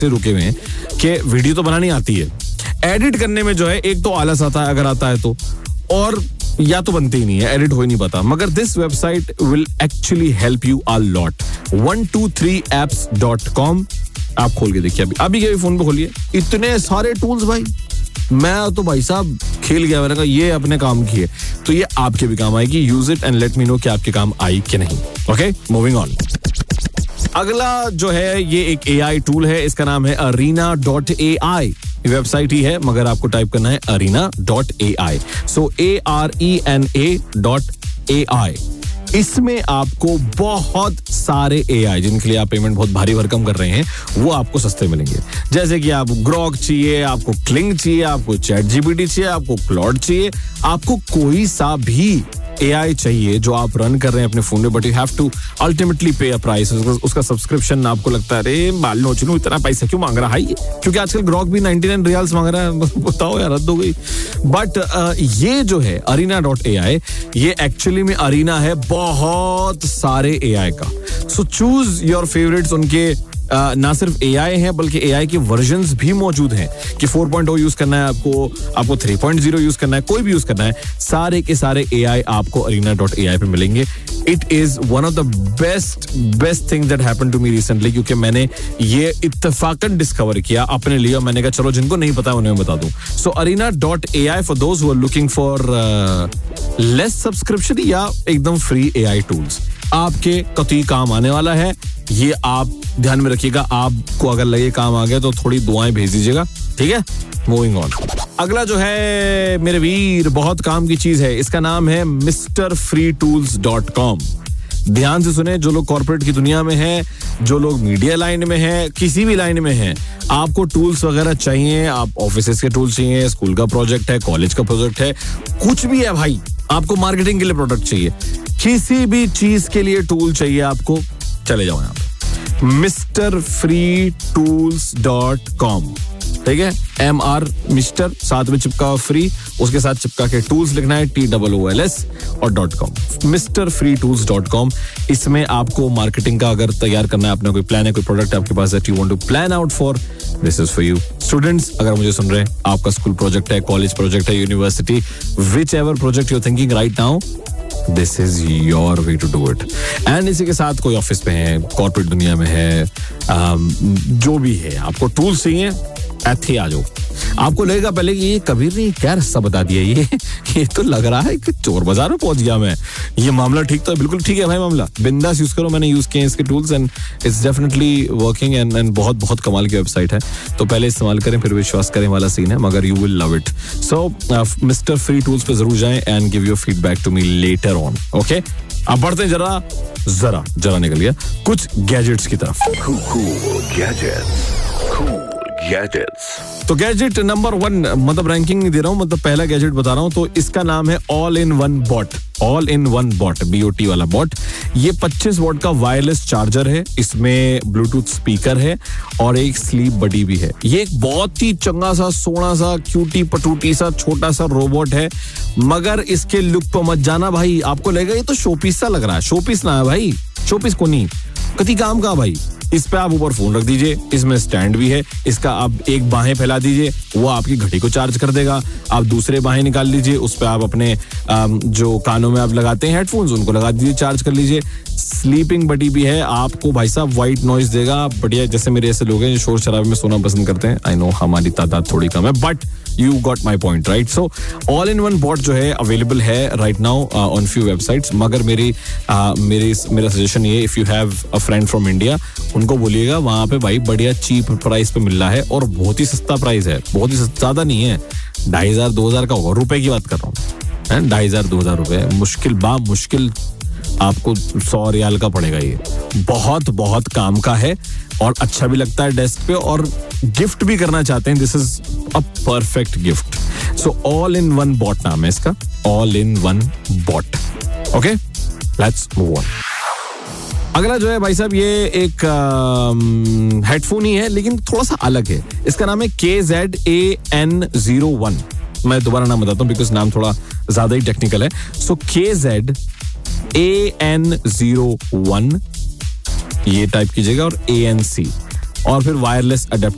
से रुके हुए हैं कि वीडियो तो बनानी आती है, एडिट करने में जो है एक तो आलस आता है अगर आता है तो, और या तो बनती ही नहीं है, एडिट हो ही नहीं पाता. मगर this website will actually help you a lot. 123apps.com आप खोल के देखिए, अभी के फोन पे खोलिए, इतने सारे टूल्स भाई. मैं तो भाई साहब खेल गया, मैंने कहा ये अपने काम की है तो ये आपके भी काम आएगी. Use it and let me know कि आपके काम आई कि नहीं. Okay, moving on. अगला जो है ये एक AI टूल है, इसका नाम है arena.ai. वेबसाइट ही है मगर आपको टाइप करना है arena.ai. सो arena.ai. इसमें आपको बहुत सारे AI जिनके लिए आप पेमेंट बहुत भारी भरकम कर रहे हैं वो आपको सस्ते मिलेंगे. जैसे कि आपको ग्रॉक चाहिए, आपको क्लिंग चाहिए, आपको ChatGPT चाहिए, आपको क्लॉड चाहिए, आपको कोई सा भी AI चाहिए जो आप रन कर रहे हैं अपने फोन में, but you have to ultimately पे अ प्राइस. उसका सब्सक्रिप्शन आपको लगता है अरे बाल नोचनू इतना पैसा क्यों मांग रहा है, क्योंकि आजकल ग्रॉक भी 99 रियाल्स मांग रहा है. बताओ यार, हद हो गई. बट ये जो है arena.ai, ये एक्चुअली में अरीना है बहुत सारे AI का. So choose your favourites. उनके ना सिर्फ AI है बल्कि AI के वर्जन्स भी मौजूद हैं कि 4.0 यूज करना है आपको 3.0 यूज करना है, कोई भी यूज करना है, सारे के सारे AI आपको arena.ai पे मिलेंगे. It is one of the best thing that happened to me recently, क्योंकि मैंने ये इत्तेफाकन डिस्कवर किया अपने लिए और मैंने कहा चलो जिनको नहीं पता उन्हें बता दूं. सो arena.ai for those who are looking for less subscription या एकदम फ्री AI टूल्स, आपके कतई काम आने वाला है. ये आप ध्यान में रखिएगा, आपको अगर लगे काम आ गया तो थोड़ी दुआएं भेज दीजिएगा. ठीक है, मूविंग ऑन. अगला जो है मेरे वीर बहुत काम की चीज है, इसका नाम है mrfreetools.com. ध्यान से सुने, जो लोग कॉर्पोरेट की दुनिया में हैं, जो लोग मीडिया लाइन में हैं, किसी भी लाइन में हैं, आपको टूल्स वगैरह चाहिए, आप ऑफिस के टूल्स चाहिए, स्कूल का प्रोजेक्ट है, कॉलेज का प्रोजेक्ट है, कुछ भी है भाई, आपको मार्केटिंग के लिए प्रोडक्ट चाहिए, किसी भी चीज के लिए टूल चाहिए आपको, चले जाओ यहाँ पे mrfreetools.com. ठीक है, MR मिस्टर साथ में चिपका फ्री, उसके साथ चिपका के टूल्स लिखना है TOOLS और .com. mrfreetools.com. इसमें आपको मार्केटिंग का अगर तैयार करना है, अपना कोई प्लान है, कोई प्रोडक्ट आपके पास that you want to plan out for, this is for you. Students अगर मुझे सुन रहे हैं, आपका स्कूल प्रोजेक्ट है, कॉलेज प्रोजेक्ट है, university, which ever project you are thinking right now, this is your way to do it. And इसी के साथ कोई ऑफिस में है, कॉर्पोरेट दुनिया में है, जो भी है, आपको टूल्स चाहिए, ऐथे आ जाओ. आपको लगेगा पहले कि ये कबीर ने क्या रास्ता बता दिया, ये तो लग रहा है कि चोर बाजार में पहुंच गया मैं. ये मामला ठीक तो है, बिल्कुल ठीक है भाई मामला, बिंदास यूज करो. मैंने यूज किए इसके tools and it's definitely working and बहुत कमाल की वेबसाइट है. तो पहले इस्तेमाल करें फिर विश्वास करें वाला सीन है, मगर you will love it. So mister free tools पे जरूर जाएं and give your feedback to me later on. Okay, अब बढ़ते हैं जरा निकल गया कुछ गैजेट्स की तरफ. तो गैजेट नंबर 1, मतलब रैंकिंग नहीं दे रहा हूं, मतलब पहला गैजेट बता रहा हूं. तो इसका नाम है all in one bot. BOT वाला बॉट. ये 25 वॉट का वायरलेस चार्जर है, इसमें ब्लूटूथ स्पीकर है और एक स्लीप बडी भी है. ये एक बहुत ही चंगा सा, सोना सा, क्यूटी पटूटी सा, छोटा सा रोबोट है, मगर इसके लुक पे मत जाना भाई. आपको लगेगा ये तो शोपीस सा लग रहा है. शोपीस ना है भाई, शोपीस को नहीं, कति काम का भाई. इस पे आप ऊपर फोन रख दीजिए, इसमें स्टैंड भी है, इसका आप एक बाहें फैला दीजिए, वो आपकी घड़ी को चार्ज कर देगा. आप दूसरे बाहें निकाल लीजिए, उस पे आप अपने जो कानों में आप लगाते हैं हेडफोन्स, उनको लगा दीजिए, चार्ज कर लीजिए. स्लीपिंग बडी भी है, आपको भाई साहब व्हाइट नॉइज देगा बढ़िया. जैसे मेरे ऐसे लोग हैं जो शोर शराबे में सोना पसंद करते हैं, आई नो हमारी तादाद थोड़ी कम है, but you got my point right. So all in one bot जो है अवेलेबल है right now on few websites. मगर मेरा सजेशन ये, if you have a friend from India, उनको बोलिएगा वहां पे भाई बढ़िया चीप प्राइस पे मिल रहा है और बहुत ही सस्ता प्राइस है, बहुत ही ज्यादा नहीं है, 2500-2000 का होगा, रुपए की बात कर रहा हूँ, 2500-2000 रुपए. मुश्किल आपको 100 रियाल का पड़ेगा. ये बहुत काम का है और अच्छा भी लगता है डेस्क पे, और गिफ्ट भी करना चाहते हैं, this is a perfect gift. So all in one bot नाम है इसका, all in one bot. Okay, let's move on. अगला जो है भाई साहब, ये एक हेडफोन ही है लेकिन थोड़ा सा अलग है. इसका नाम है KZAN01. मैं दोबारा नाम बताता हूँ बिकॉज नाम थोड़ा ज्यादा ही टेक्निकल है. सो KZAN01 ये टाइप कीजिएगा और ANC और फिर वायरलेस अडेप्टर